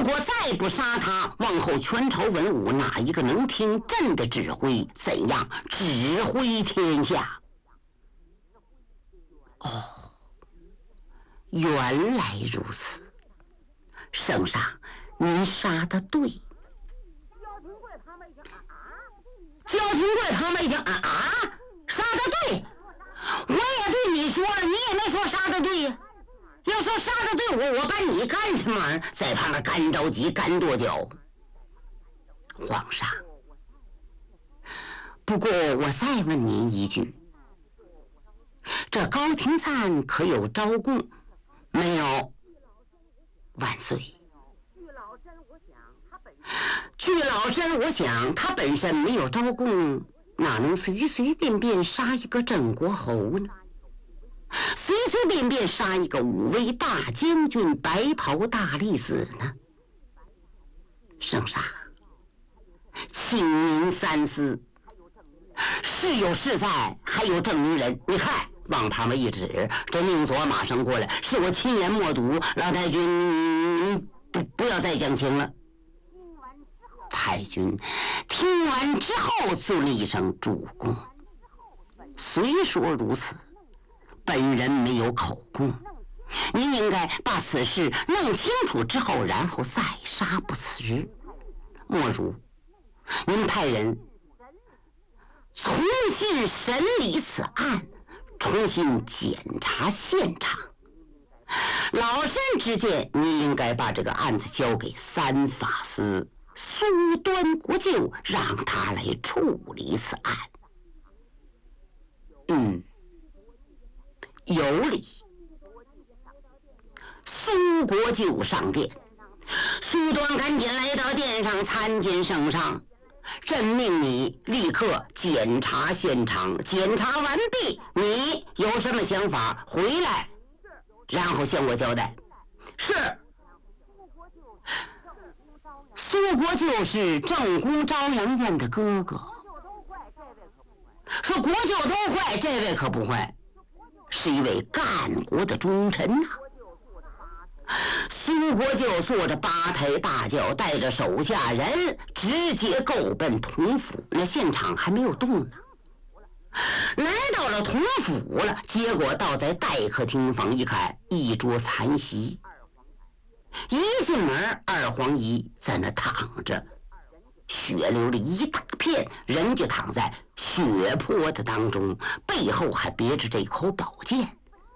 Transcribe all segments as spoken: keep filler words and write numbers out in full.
果再不杀他，往后全朝文武哪一个能听朕的指挥？怎样指挥天下？哦，原来如此，圣上，您杀得对。焦廷贵他们一听啊啊，杀得对，我也对你说了，你也没说杀得对呀。要说杀得对，我我把你干什么玩意儿？在旁边干着急，干跺脚。皇上，不过我再问您一句，这高廷瓒可有招供？没有。万岁。据老身我想，他本身没有招供，哪能随随便便杀一个郑国侯呢？随随便便杀一个武威大将军、白袍大力子呢？圣上，请您三思。是有是在，还有证明人。你看，往旁边一指，这宁左马上过来，是我亲眼目睹。老太君，不不要再讲情了。太君听完之后做了一声主公。虽说如此，本人没有口供，您应该把此事弄清楚之后，然后再杀不迟。莫如您派人重新审理此案，重新检查现场。老身之见，您应该把这个案子交给三法司苏端国舅，让他来处理此案。嗯，有理。苏国舅上殿，苏端赶紧来到殿上参见圣上。朕命你立刻检查现场，检查完毕，你有什么想法回来，然后向我交代。是。苏国舅是正宫朝阳院的哥哥。说国舅都坏，这位可不坏，是一位干国的忠臣呐、啊。苏国舅坐着八抬大轿，带着手下人直接够奔同府。那现场还没有动呢，来到了同府了。结果倒在待客厅房一看，一桌残席。一进门，二皇姨在那躺着，血流了一大片，人就躺在血泊的当中，背后还别着这口宝剑。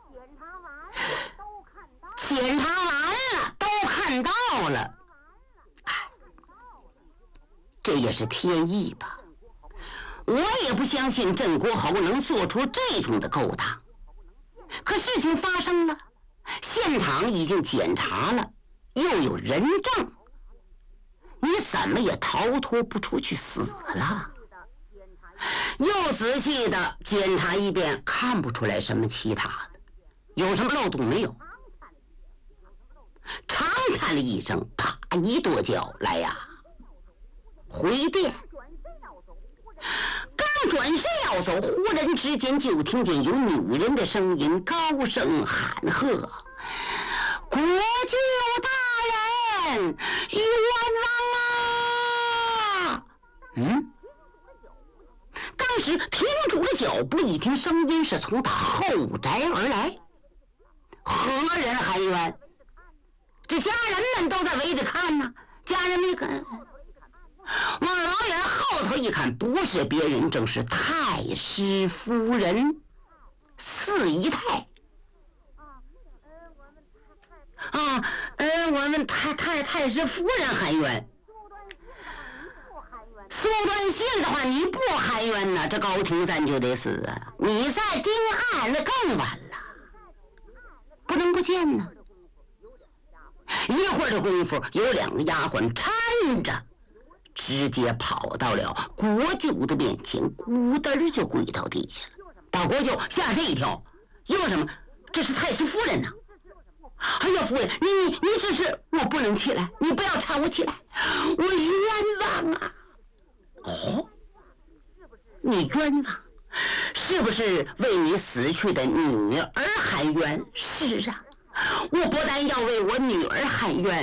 检查完了，都看到了。哎，这也是天意吧。我也不相信郑国侯能做出这种的勾当。可事情发生了，现场已经检查了，又有人证，你怎么也逃脱不出去死了。又仔细的检查一遍，看不出来什么其他的，有什么漏洞没有。长叹了一声，啪一跺脚，来呀，回殿。刚转身要走，忽然之间就听见有女人的声音高声喊喝：“国舅大人，冤枉啊！”嗯，当时停住了脚步，一听声音是从他后宅而来。何人喊冤？这家人们都在围着看呢。家人们看，往老远后头一看，不是别人，正是太师夫人四姨太。啊，呃，我们太太太师夫人喊冤。苏端信的话，你不喊冤呢，这高廷瓒就得死啊！你再盯案，那更晚了，不能不见呢。一会儿的功夫，有两个丫鬟搀着，直接跑到了国舅的面前，咕噔就跪到地下了，把国舅吓这一跳。因为什么？这是太师夫人呢、啊！哎呀，夫人，你你你这是……我不能起来，你不要搀我起来，我冤枉啊！哦，你冤枉，是不是为你死去的女儿喊冤？是啊，我不但要为我女儿喊冤，